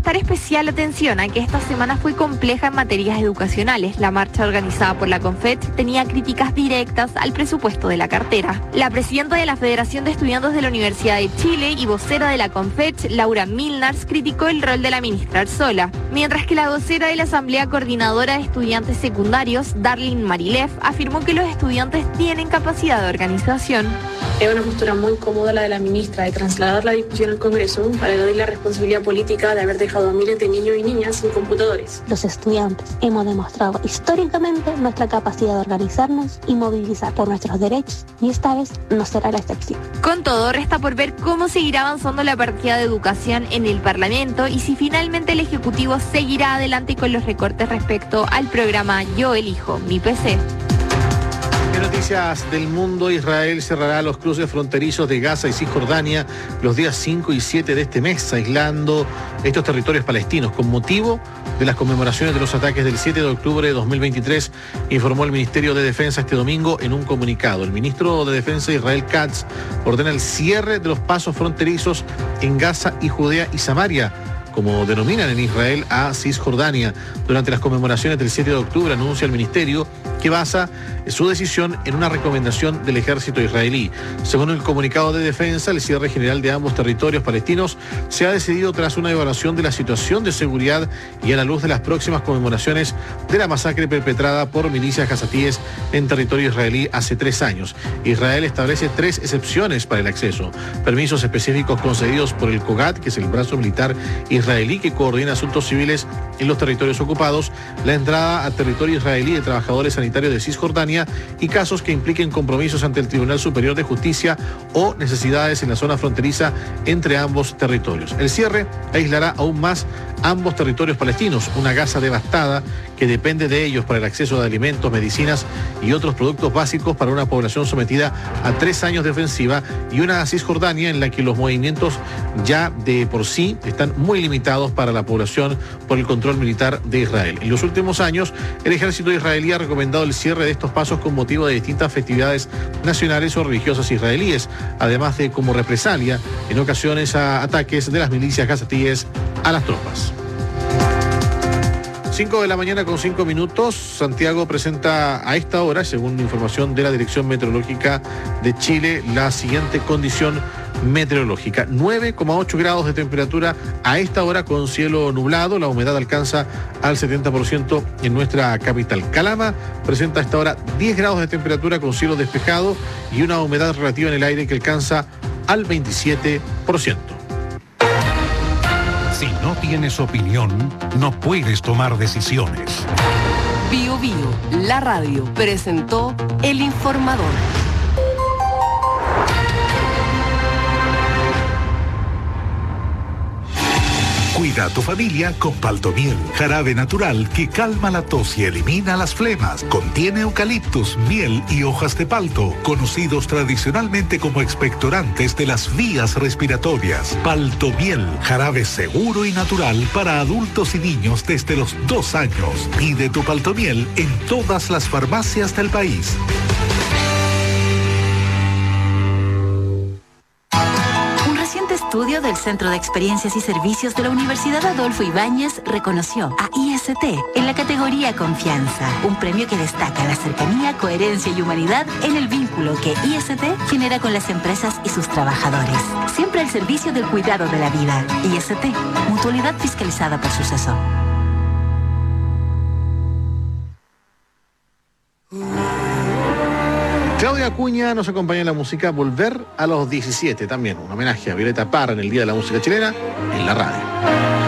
prestar especial atención a que esta semana fue compleja en materias educacionales. La marcha organizada por la CONFECH tenía críticas directas al presupuesto de la cartera. La presidenta de la Federación de Estudiantes de la Universidad de Chile y vocera de la CONFECH, Laura Milnars, criticó el rol de la ministra Arzola, mientras que la vocera de la Asamblea Coordinadora de Estudiantes Secundarios, Darlene Marilev, afirmó que los estudiantes tienen capacidad de organización. Es una postura muy cómoda la de la ministra de trasladar la discusión al Congreso para eludir la responsabilidad política de haber dejado a miles de niños y niñas sin computadores. Los estudiantes hemos demostrado históricamente nuestra capacidad de organizarnos y movilizar por nuestros derechos, y esta vez no será la excepción. Con todo, resta por ver cómo seguirá avanzando la partida de educación en el Parlamento y si finalmente el Ejecutivo seguirá adelante con los recortes respecto al programa Yo Elijo Mi PC. En noticias del mundo, Israel cerrará los cruces fronterizos de Gaza y Cisjordania los días 5 y 7 de este mes, aislando estos territorios palestinos con motivo de las conmemoraciones de los ataques del 7 de octubre de 2023, informó el Ministerio de Defensa este domingo en un comunicado. El ministro de Defensa, Israel Katz, ordena el cierre de los pasos fronterizos en Gaza y Judea y Samaria, como denominan en Israel a Cisjordania. Durante las conmemoraciones del 7 de octubre anuncia el ministerio que basa su decisión en una recomendación del ejército israelí. Según el comunicado de defensa, el cierre general de ambos territorios palestinos se ha decidido tras una evaluación de la situación de seguridad y a la luz de las próximas conmemoraciones de la masacre perpetrada por milicias gazatíes en territorio israelí hace 3 años. Israel establece 3 excepciones para el acceso: permisos específicos concedidos por el COGAT, que es el brazo militar israelí que coordina asuntos civiles en los territorios ocupados, la entrada a territorio israelí de trabajadores sanitarios de Cisjordania y casos que impliquen compromisos ante el Tribunal Superior de Justicia o necesidades en la zona fronteriza entre ambos territorios. El cierre aislará aún más ambos territorios palestinos, una Gaza devastada que depende de ellos para el acceso de alimentos, medicinas y otros productos básicos para una población sometida a 3 años de ofensiva, y una Cisjordania en la que los movimientos ya de por sí están muy limitados para la población por el control militar de Israel. En los últimos años, el ejército israelí ha recomendado el cierre de estos pasos con motivo de distintas festividades nacionales o religiosas israelíes, además de como represalia en ocasiones a ataques de las milicias gazatíes a las tropas. 5 de la mañana con 5 minutos. Santiago presenta a esta hora, según información de la Dirección Meteorológica de Chile, la siguiente condición meteorológica: 9,8 grados de temperatura a esta hora con cielo nublado. La humedad alcanza al 70% en nuestra capital. Calama presenta a esta hora 10 grados de temperatura con cielo despejado y una humedad relativa en el aire que alcanza al 27%. Si no tienes opinión, no puedes tomar decisiones. Bio Bio, la radio, presentó El Informador. Cuida a tu familia con Paltomiel, jarabe natural que calma la tos y elimina las flemas. Contiene eucaliptus, miel y hojas de palto, conocidos tradicionalmente como expectorantes de las vías respiratorias. Paltomiel, jarabe seguro y natural para adultos y niños desde los 2 años. Pide tu Paltomiel en todas las farmacias del país. Estudio del Centro de Experiencias y Servicios de la Universidad Adolfo Ibáñez reconoció a IST en la categoría Confianza, un premio que destaca la cercanía, coherencia y humanidad en el vínculo que IST genera con las empresas y sus trabajadores. Siempre al servicio del cuidado de la vida. IST, mutualidad fiscalizada por Suceso. Claudia Acuña nos acompaña en la música Volver a los 17, también un homenaje a Violeta Parra en el Día de la Música Chilena en la radio.